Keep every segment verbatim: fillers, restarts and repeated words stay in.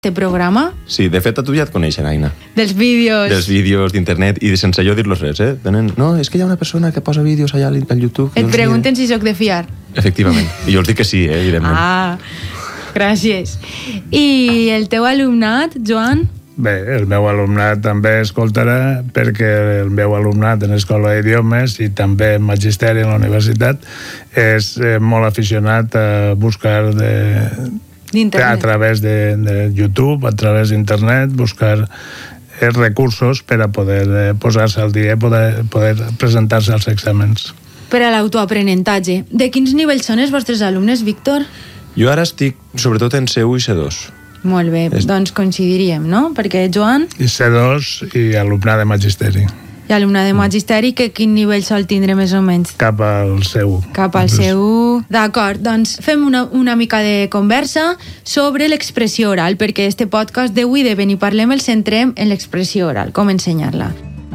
Este programa? Sí, de fet a tu ja et coneixen, Aina. Dels vídeos. Dels vídeos d'internet i sense jo dir-los res, eh? Venen, no, és que hi ha una persona que posa vídeos allà al YouTube. Et pregunten si sóc de fiar. Efectivament. I jo els dic que sí, eh, evidentment. Ah, gràcies. I el teu alumnat, Joan? Bé, el meu alumnat també escoltarà perquè el meu alumnat en Escola d'Idiomes i també en Magisteri en la universitat és eh, molt aficionat a buscar de... a través de, de YouTube, a través d'internet, buscar eh, recursos per a poder eh, posar-se al dia i poder, poder presentar-se als exàmens. Per a l'autoaprenentatge. De quins nivells són els vostres alumnes, Víctor? Jo ara estic sobretot en C u i C dos. Molt bé, és... doncs coincidiríem, no? Perquè Joan... I C dos i alumnat de Magisteri. I alumnat de Magisteri, que quin nivell sol tindre més o menys? Cap al C u. Cap al C u. D'acord, doncs fem una, una mica de conversa sobre l'expressió oral, perquè este podcast d'avui de Ven i Parlem el centrem en l'expressió oral, com ensenyar-la.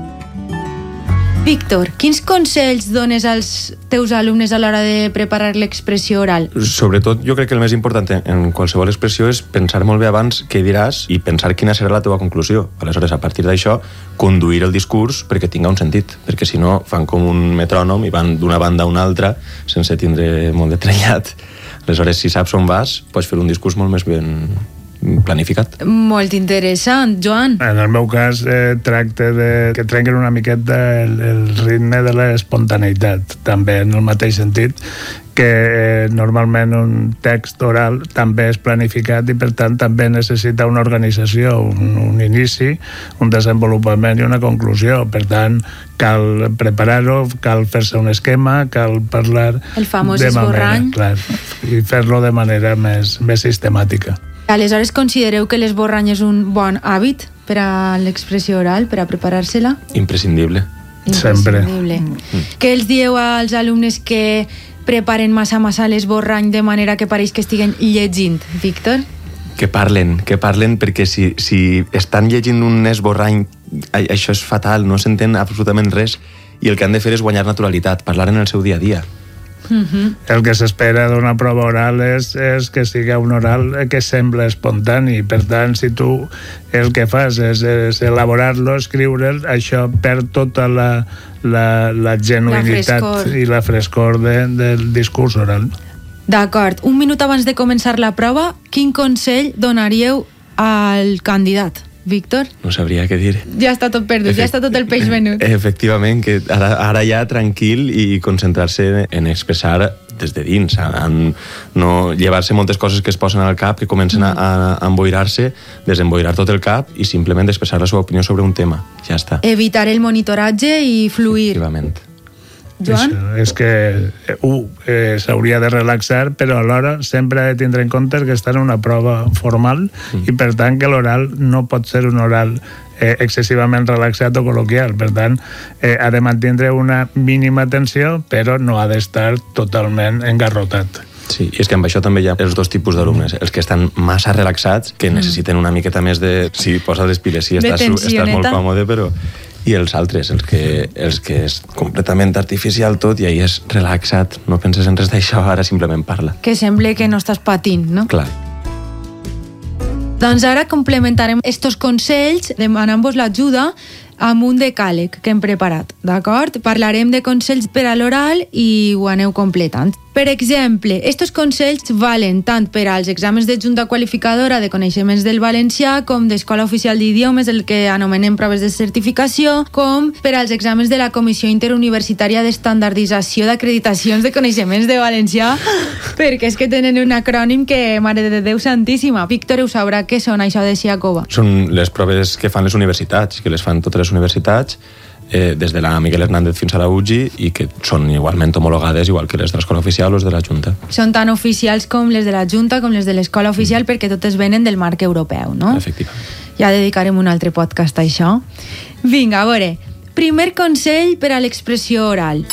Víctor, quins consells dones als teus alumnes a l'hora de preparar l'expressió oral? Sobretot, jo crec que el més important en qualsevol expressió és pensar molt bé abans què diràs i pensar quina serà la teva conclusió. Aleshores, a partir d'això, conduir el discurs perquè tinga un sentit, perquè si no fan com un metrònom i van d'una banda a una altra sense tindre molt de trellat. Aleshores, si saps on vas, pots fer un discurs molt més ben planificat. Molt interessant, Joan. En el meu cas, eh, tracte de que trenquen una miqueta el, el ritme de l'espontaneïtat, també en el mateix sentit que eh, normalment un text oral també és planificat i per tant també necessita una organització, un, un inici, un desenvolupament i una conclusió. Per tant, cal preparar-ho, cal fer-se un esquema, cal parlar el famós de manera, esborrany. clar, i fer-lo de manera més, més sistemàtica. Aleshores, considereu que l'esborrany és un bon hàbit per a l'expressió oral, per a preparar-se-la? Imprescindible. Imprescindible. Sempre. Mm. Què els dieu als alumnes que preparen massa massa l'esborrany de manera que pareix que estiguen llegint, Víctor? Que parlen, que parlen, perquè si, si estan llegint un esborrany, això és fatal, no s'entén absolutament res, i el que han de fer és guanyar naturalitat, parlar en el seu dia a dia. Uh-huh. El que s'espera d'una prova oral és, és que sigui un oral que sembla espontani. Per tant, si tu el que fas és, és elaborar-lo, escriure'l, això perd tota la, la, la genuïnitat la i la frescor de, del discurs oral. D'acord. Un minut abans de començar la prova, quin consell donaríeu al candidat? Víctor? No sabria què dir. Ja està tot perdut, Efect... ja està tot el peix venut. Efectivament, que ara, ara ja tranquil i concentrar-se en expressar des de dins, en no llevar-se moltes coses que es posen al cap, que comencen a, a emboirar-se, desemboirar tot el cap i simplement expressar la seva opinió sobre un tema. Ja està. Evitar el monitoratge i fluir. Efectivament. Joan? Això, és que un eh, s'hauria de relaxar, però alhora sempre ha de tindre en compte que està en una prova formal mm. i per tant que l'oral no pot ser un oral eh, excessivament relaxat o col·loquial. Per tant, eh, ha de mantenir una mínima tensió, però no ha d'estar totalment engarrotat. Sí, i és que amb això també hi ha els dos tipus d'alumnes. Els que estan massa relaxats, que necessiten una miqueta més de... Sí, posa les piles, sí, estàs, estàs molt còmode, però... I els altres, els que, els que és completament artificial tot i ahir és relaxat, no penses en res d'això, ara simplement parla. Que sembla que no estàs patint, no? Clar. Doncs ara complementarem estos consells demanant-vos l'ajuda amb un decàleg que hem preparat, d'acord? Parlarem de consells per a l'oral i ho aneu completant. Per exemple, estos consells valen tant per als exàmens de Junta Qualificadora de Coneixements del Valencià com d'Escola Oficial d'Idiomes, el que anomenem proves de certificació, com per als exàmens de la Comissió Interuniversitària d'Estandardització d'Acreditacions de Coneixements de Valencià, perquè és que tenen un acrònim que, mare de Déu santíssima. Víctor ho sabrà què són, això de Siacova. Són les proves que fan les universitats, que les fan totes les universitats, eh, des de la Miguel Hernández fins a la U G I, i que són igualment homologades, igual que les de l'Escola Oficial o les de la Junta. Són tan oficials com les de la Junta com les de l'Escola Oficial, mm. perquè totes venen del marc europeu, no? Efectivament. Ja dedicarem un altre podcast a això. Vinga, a veure. Primer consell per a l'expressió oral.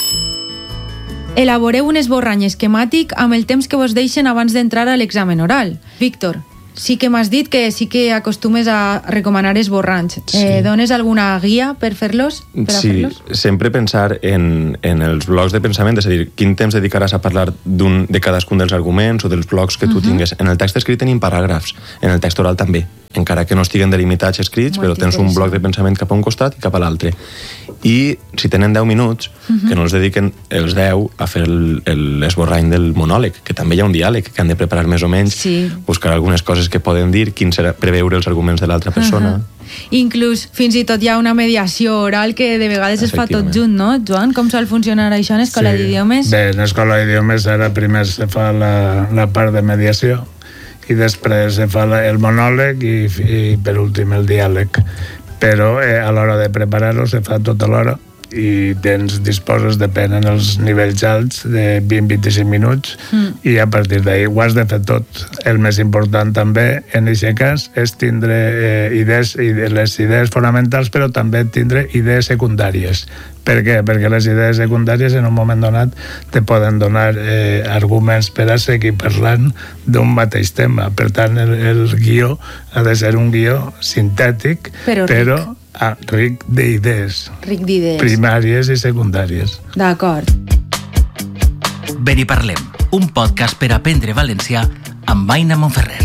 Elaboreu un esborrany esquemàtic amb el temps que vos deixen abans d'entrar a l'examen oral. Víctor, sí que m'has dit que sí que acostumes a recomanar esborranys. Sí. Eh, dones alguna guia per fer-los? Per sí, fer-los? Sempre pensar en, en els blocs de pensament, és a dir, quin temps dedicaràs a parlar d'un, de cadascun dels arguments o dels blocs que tu uh-huh. tingues. En el text escrit tenim paràgrafs, en el text oral també, encara que no estiguen delimitats escrits, molt però tens un bloc de pensament cap a un costat i cap a l'altre. I si tenen deu minuts, uh-huh. que no els dediquen els deu a fer el, el, l'esborrany del monòleg, que també hi ha un diàleg, que han de preparar més o menys, sí. buscar algunes coses que poden dir, quin serà, preveure els arguments de l'altra persona. Uh-huh. Inclús, fins i tot hi ha una mediació oral que de vegades es fa tot junt, no? Joan, com sol funcionar això en Escola sí. d'Idiomes? Bé, en Escola d'Idiomes ara primer se fa la, la part de mediació i després se fa la, el monòleg i, i per últim el diàleg. Però eh, a l'hora de preparar-ho se fa tota l'hora i tens, disposes, depèn en els nivells alts, de vint a vint-i-cinc minuts mm. i a partir d'ahir ho has de fer tot. El més important també en aquest cas és tindre eh, idees, les idees fonamentals, però també tindre idees secundàries. Per què? Perquè les idees secundàries en un moment donat te poden donar eh, arguments per a seguir parlant d'un mateix tema. Per tant, el, el guió ha de ser un guió sintètic, però, però ah, ric d'idees. Ric d'idees. Primàries i secundàries. D'acord. Ben hi parlem, un podcast per aprendre valencià amb Aina Montferrer.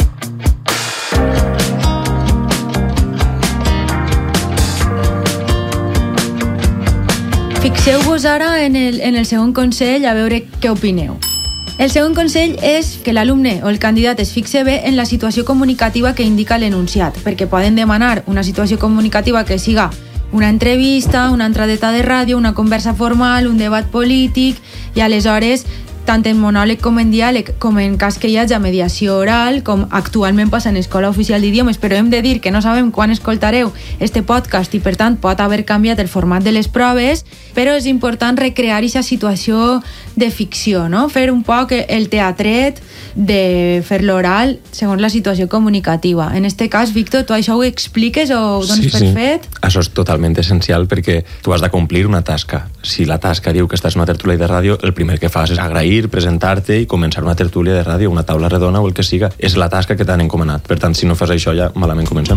Fixeu-vos ara en el, en el segon consell a veure què opineu. El segon consell és que l'alumne o el candidat es fixe bé en la situació comunicativa que indica l'enunciat, perquè poden demanar una situació comunicativa que siga una entrevista, una entradeta de ràdio, una conversa formal, un debat polític, i aleshores tant en monòleg com en diàleg, com en cas que hi hagi mediació oral, com actualment passa en Escola Oficial d'Idiomes, però hem de dir que no sabem quan escoltareu este podcast i per tant pot haver canviat el format de les proves, però és important recrear aquesta situació de ficció, no? Fer un poc el teatret de fer l'oral segons la situació comunicativa. En este cas, Víctor, tu això ho expliques o ho dones sí, per sí. fet? Això és totalment essencial perquè tu has de complir una tasca. Si la tasca diu que estàs en una tertúlia de ràdio, el primer que fas és agrair, presentar-te i començar una tertúlia de ràdio, una taula redona o el que siga. És la tasca que t'han encomanat. Per tant, si no fas això, ja malament comencem.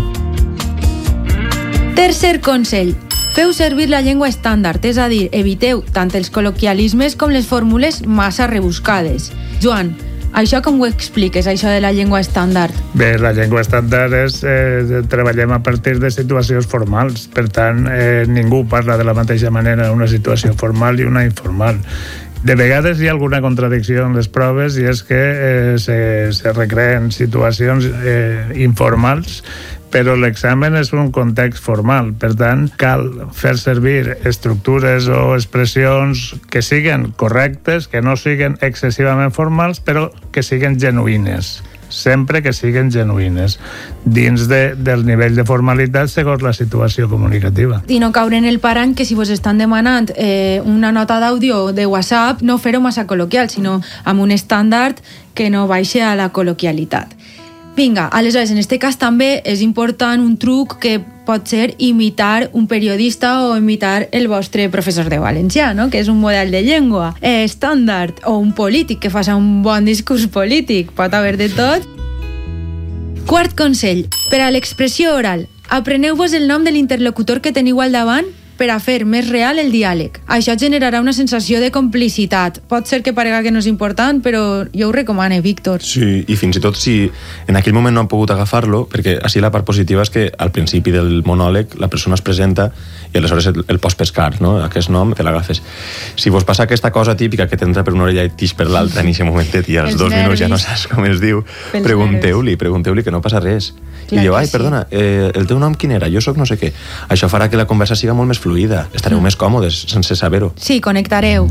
Tercer consell. Feu servir la llengua estàndard, és a dir, eviteu tant els col·loquialismes com les fórmules massa rebuscades. Joan, això com ho expliques, això de la llengua estàndard? Bé, la llengua estàndard és... Eh, treballem a partir de situacions formals. Per tant, eh, ningú parla de la mateixa manera en una situació formal i una informal. De vegades hi ha alguna contradicció en les proves i és que eh, se, se recreen situacions eh, informals, però l'examen és un context formal. Per tant, cal fer servir estructures o expressions que siguen correctes, que no siguen excessivament formals, però que siguen genuïnes. Sempre que siguen genuïnes, dins de, del nivell de formalitat segons la situació comunicativa. I no caure en el parany que si vos estan demanant eh, una nota d'àudio de WhatsApp, no fer-ho massa col·loquial, sinó amb un estàndard que no baixi a la col·loquialitat. Vinga, aleshores, en aquest cas també és important un truc que pot ser imitar un periodista o imitar el vostre professor de valencià, no? Que és un model de llengua eh, estàndard, o un polític que faci un bon discurs polític, pot haver de tot. Quart consell, per a l'expressió oral, apreneu-vos el nom de l'interlocutor que teniu al davant per a fer més real el diàleg. Això generarà una sensació de complicitat. Pot ser que parega que no és important, però jo ho recomano, Víctor. Sí, i fins i tot si en aquell moment no han pogut agafar-lo, perquè així la part positiva és que al principi del monòleg la persona es presenta i aleshores el, el pots pescar, no? Aquest nom te l'agafes. Si vos passa aquesta cosa típica que t'entra per una orella i tix per l'altra en aquest momentet i als dos nervis. Minuts ja no saps com es diu, pregunteu-li, pregunteu-li que no passa res. Clar, i diu, ai, sí. Perdona, eh, el teu nom quin era? Jo sóc no sé què. Això farà que la conversa siga molt més fluida. Estareu mm. més còmodes sense saber-ho. Sí, connectareu.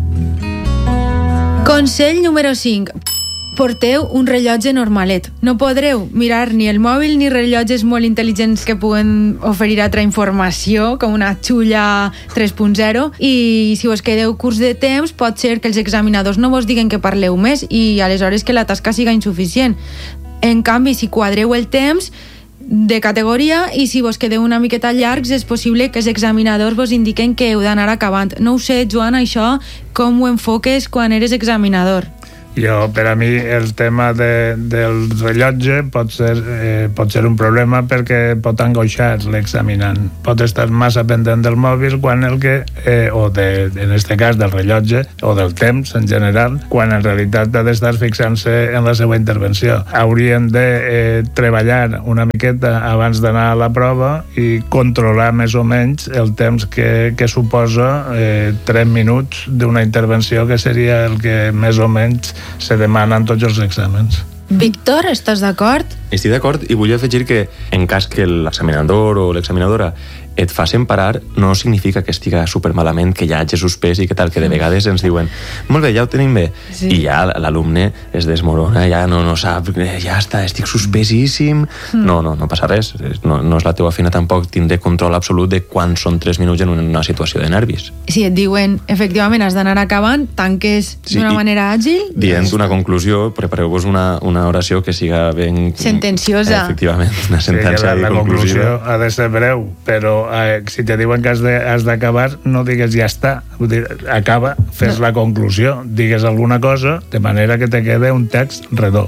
Consell número cinc. Porteu un rellotge normalet. No podreu mirar ni el mòbil ni rellotges molt intel·ligents que puguen oferir altra informació, com una xulla tres punt zero, i si vos quedeu curts de temps, pot ser que els examinadors no vos diguen que parleu més i aleshores que la tasca siga insuficient. En canvi, si quadreu el temps de categoria i si vos quedeu una miqueta llargs, és possible que els examinadors vos indiquen que heu d'anar acabant. No ho sé, Joan, això com ho enfoques quan eres examinador? Jo, per a mi, el tema de, del rellotge pot ser, eh, pot ser un problema perquè pot angoixar l'examinant. Pot estar massa pendent del mòbil quan el que, eh, o de, en este cas del rellotge, o del temps en general, quan en realitat ha d'estar fixant-se en la seva intervenció. Haurien de eh, treballar una miqueta abans d'anar a la prova i controlar més o menys el temps que, que suposa eh, tres minuts d'una intervenció, que seria el que més o menys se demanen tots els exàmens. Víctor, estàs d'acord? Estic d'acord i vull afegir que en cas que l'examinador o l'examinadora et facin parar, no significa que estiga supermalament, que ja hagi suspès i que tal, que de vegades ens diuen molt bé, ja ho tenim bé, sí. I ja l'alumne es desmorona, ja no, no sap, ja està, estic suspesíssim. Mm. No, no, no passa res, no, no és la teva feina tampoc tindre control absolut de quan són tres minuts en una situació de nervis. Si et diuen, efectivament, has d'anar acabant, tanques sí, d'una manera àgil. Dient una conclusió, prepareu-vos una, una oració que siga ben... sentenciosa. Efectivament, una sentència sí, la, la conclusió ha de ser breu, però eh, si te diuen que has de, has d'acabar, no digues ja està, dir, acaba, fes no. La conclusió, digues alguna cosa de manera que te quede un text redó.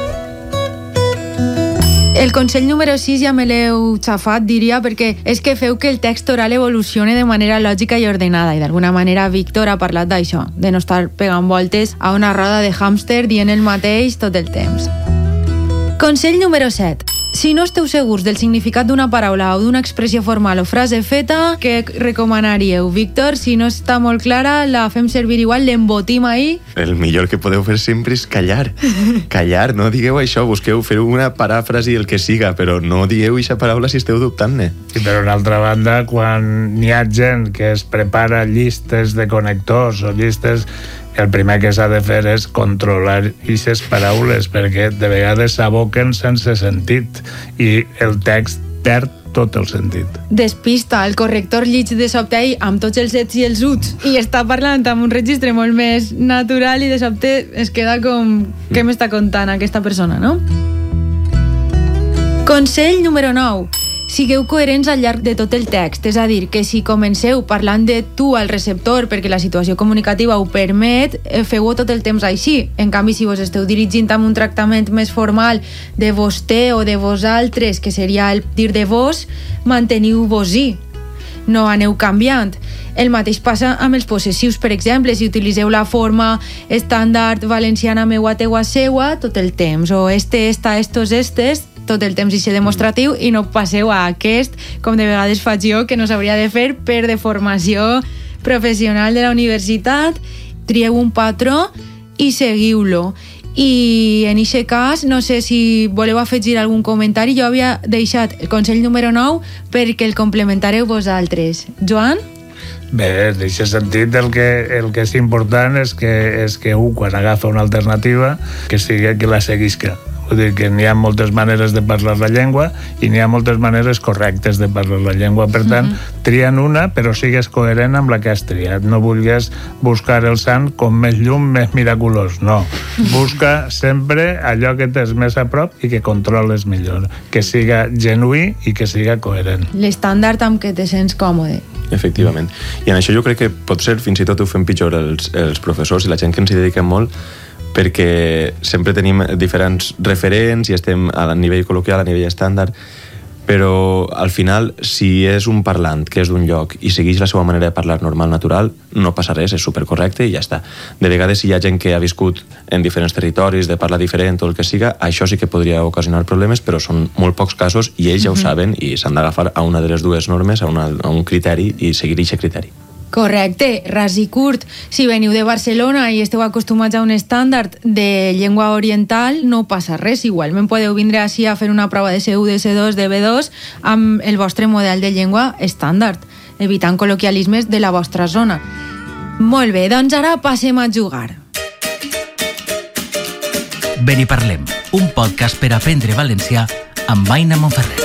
El consell número sis ja me l'heu xafat, diria, perquè és que feu que el text oral evolucione de manera lògica i ordenada, i d'alguna manera Víctor ha parlat d'això, de no estar pegant voltes a una roda de hàmster dient el mateix tot el temps. Consell número set. Si no esteu segurs del significat d'una paraula o d'una expressió formal o frase feta, què recomanaríeu? Víctor, si no està molt clara, la fem servir igual, l'embotim ahí? El millor que podeu fer sempre és callar. Callar, no digueu això, busqueu fer una paràfrasi, el que siga, però no digueu aquesta paraula si esteu dubtant-ne. I per una altra banda, quan n'hi ha gent que es prepara llistes de connectors o llistes, el primer que s'ha de fer és controlar aquestes paraules, perquè de vegades s'aboquen sense sentit i el text perd tot el sentit. Despista, el corrector llig de sobte ahí amb tots els ets i els uts i està parlant amb un registre molt més natural i de sobte es queda com què m'està contant aquesta persona, no? Consell número nou. Sigueu coherents al llarg de tot el text, és a dir, que si comenceu parlant de tu al receptor perquè la situació comunicativa ho permet, feu-ho tot el temps així. En canvi, si vos esteu dirigint amb un tractament més formal de vostè o de vosaltres, que seria el dir de vos, manteniu-vos-hi. No aneu canviant. El mateix passa amb els possessius, per exemple, si utilitzeu la forma estàndard valenciana meua, teua, seua, tot el temps, o este, esta, estos, estes, tot el temps i ser demostratiu, i no passeu a aquest, com de vegades faig jo, que no s'hauria de fer per de formació professional de la universitat. Trieu un patró i seguiu-lo. I en aquest cas, no sé si voleu afegir algun comentari. Jo havia deixat el consell número nou perquè el complementareu vosaltres. Joan? Bé, en aquest sentit el que, el que és important és que, és que un, quan agafa una alternativa, que sigui que la seguisca. Vull dir que n'hi ha moltes maneres de parlar la llengua i n'hi ha moltes maneres correctes de parlar la llengua. Per tant, mm-hmm. tria'n una, però sigues coherent amb la que has triat. No vulguis buscar el sant com més llum, més miraculós. No. Busca sempre allò que tens més a prop i que controles millor. Que siga genuí i que siga coherent. L'estàndard amb què te sents còmode. Efectivament. I en això jo crec que pot ser, fins i tot ho fem pitjor els, els professors i la gent que ens hi dediquem molt, perquè sempre tenim diferents referents i estem a nivell col·loquial, a nivell estàndard, però al final, si és un parlant que és d'un lloc i segueix la seva manera de parlar normal, natural, no passa res, és supercorrecte i ja està. De vegades, si hi ha gent que ha viscut en diferents territoris, de parlar diferent o el que siga, això sí que podria ocasionar problemes, però són molt pocs casos i ells ja ho saben i s'han d'agafar a una de les dues normes, a, una, a un criteri i seguir aquest criteri. Correcte, ras i curt. Si veniu de Barcelona i esteu acostumats a un estàndard de llengua oriental, no passa res. Igualment podeu vindre així a fer una prova de C u, de C dos, de B dos amb el vostre model de llengua estàndard, evitant col·loquialismes de la vostra zona. Molt bé, doncs ara passem a jugar. Ben i parlem, un podcast per aprendre valencià amb Aina Monferrer.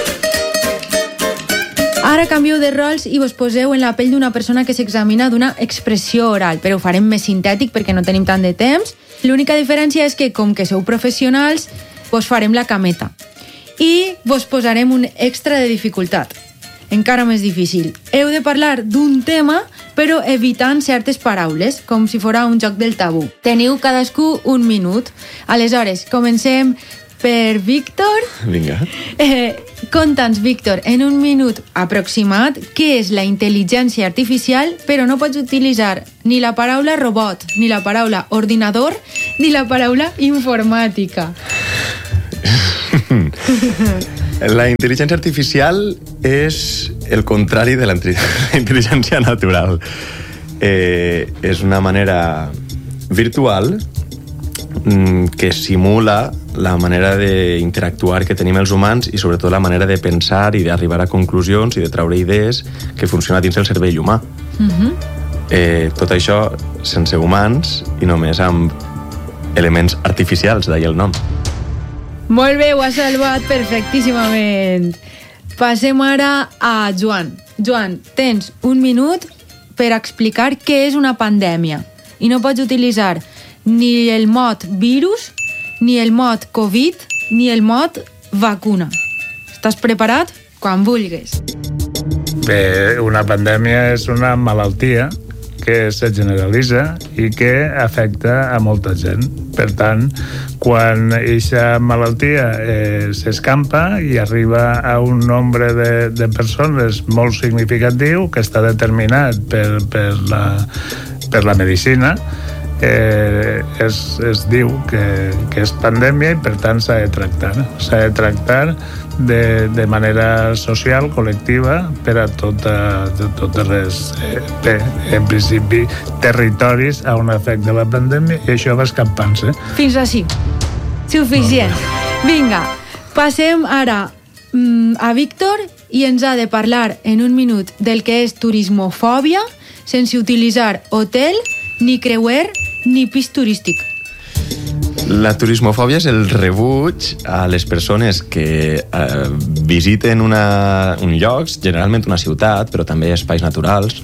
Ara canvieu de rols i vos poseu en la pell d'una persona que s'examina d'una expressió oral, però ho farem més sintètic perquè no tenim tant de temps. L'única diferència és que, com que sou professionals, vos farem la cameta i vos posarem un extra de dificultat, encara més difícil. Heu de parlar d'un tema però evitant certes paraules, com si fos un joc del tabú. Teniu cadascú un minut. Aleshores, comencem per Víctor. Vinga. Eh, Conta'ns, Víctor, en un minut aproximat, què és la intel·ligència artificial, però no pots utilitzar ni la paraula robot, ni la paraula ordinador, ni la paraula informàtica. La intel·ligència artificial és el contrari de la intel·ligència natural. Eh, és una manera virtual que simula la manera d'interactuar que tenim els humans i sobretot la manera de pensar i d'arribar a conclusions i de treure idees que funciona dins el cervell humà. Uh-huh. eh, tot això sense humans i només amb elements artificials, d'ahir el nom. Molt bé, ho has salvat perfectíssimament. Passem ara a Joan. Joan, tens un minut per explicar què és una pandèmia i no pots utilitzar ni el mot virus, ni el mot Covid, ni el mot vacuna. Estàs preparat? Quan vulguis. Bé, una pandèmia és una malaltia que se generalitza i que afecta a molta gent. Per tant, quan aquesta malaltia eh, s'escampa i arriba a un nombre de, de persones molt significatiu que està determinat per, per, la, per la medicina, Eh, es, es diu que, que és pandèmia i per tant s'ha de tractar s'ha de tractar de, de manera social, col·lectiva per a tota, de, totes les eh, bé, en principi territoris on afecta la pandèmia i això va escampant-se. Fins així. Suficient. Vinga, passem ara mm, a Víctor i ens ha de parlar en un minut del que és turismofòbia sense utilitzar hotel, ni creuer, ni pis turístic. La turismofòbia és el rebuig a les persones que eh, visiten una, un lloc, generalment una ciutat, però també espais naturals,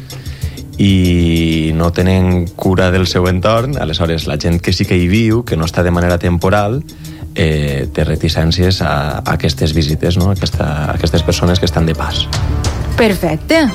i no tenen cura del seu entorn. Aleshores, la gent que sí que hi viu, que no està de manera temporal, eh, té reticències a, a aquestes visites, no? a, aquesta, a aquestes persones que estan de pas. Perfecte.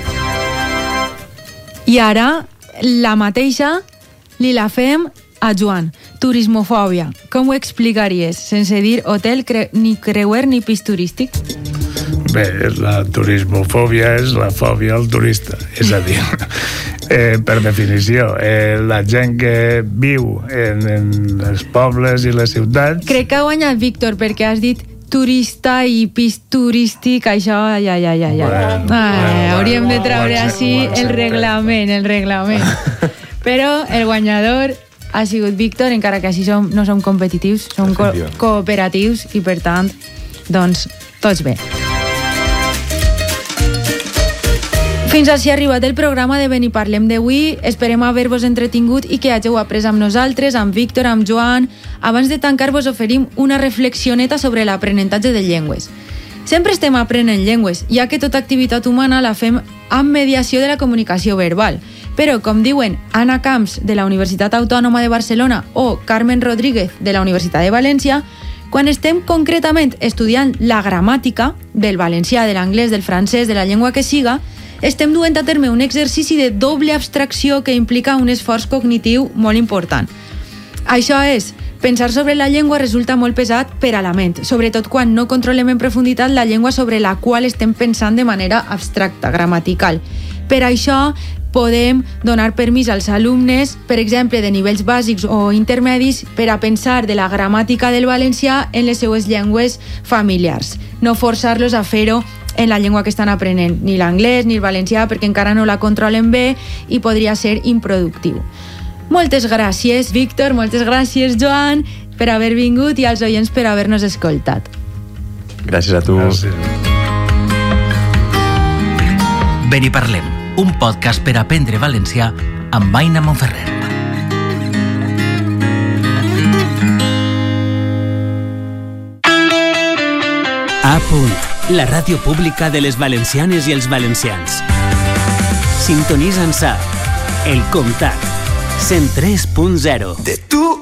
I ara, la mateixa li la fem a Joan. Turismofòbia. Com ho explicaries? Sense dir hotel, cre ni creuer, ni pis turístic? Bé, la turismofòbia és la fòbia al turista. És a dir, eh, per definició, eh, la gent que viu en, en els pobles i les ciutats... Crec que ha guanyat Víctor perquè has dit turista i pis turístic, això, ja, ja, ja, ja. Bueno, Ai, bueno, hauríem bueno, de treure bueno, així bueno, el reglament, el reglament. Però el guanyador ha sigut Víctor, encara que així som, no som competitius, som co cooperatius i, per tant, doncs, tots bé. Fins així ha arribat el programa de Ben i Parlem d'avui. Esperem haver-vos entretingut i que hàgeu après amb nosaltres, amb Víctor, amb Joan. Abans de tancar vos oferim una reflexioneta sobre l'aprenentatge de llengües. Sempre estem aprenent llengües, ja que tota activitat humana la fem amb mediació de la comunicació verbal. Però, com diuen Anna Camps, de la Universitat Autònoma de Barcelona, o Carmen Rodríguez, de la Universitat de València, quan estem concretament estudiant la gramàtica del valencià, de l'anglès, del francès, de la llengua que siga, estem duent a terme un exercici de doble abstracció que implica un esforç cognitiu molt important. Això és, pensar sobre la llengua resulta molt pesat per a la ment, sobretot quan no controlem en profunditat la llengua sobre la qual estem pensant de manera abstracta, gramatical. Per això podem donar permís als alumnes, per exemple, de nivells bàsics o intermedis, per a pensar de la gramàtica del valencià en les seues llengües familiars. No forçar-los a fer-ho en la llengua que estan aprenent, ni l'anglès ni el valencià, perquè encara no la controlen bé i podria ser improductiu. Moltes gràcies, Víctor, moltes gràcies, Joan, per haver vingut i als oients per haver-nos escoltat. Gràcies a tu. Gràcies. Ben i Parlem, un podcast per aprendre valencià amb Aina Monferrer. A punt, la ràdio pública de les valencianes i els valencians. Sintonitza'ns a El Comtat, cent tres punt zero. De tu